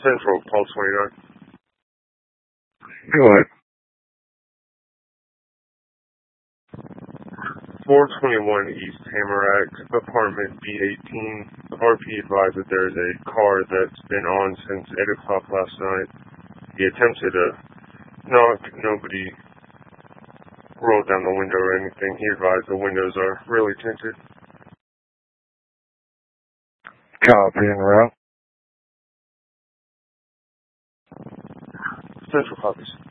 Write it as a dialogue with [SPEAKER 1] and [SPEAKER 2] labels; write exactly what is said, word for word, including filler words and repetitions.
[SPEAKER 1] Central, Paul twenty-nine.
[SPEAKER 2] Go ahead.
[SPEAKER 1] four twenty-one East Tamarack, apartment B eighteen. R P advised that there is a car that's been on since eight o'clock last night. He attempted to knock. Nobody rolled down the window or anything. He advised the windows are really tinted.
[SPEAKER 2] Copy en route.
[SPEAKER 1] Central copies.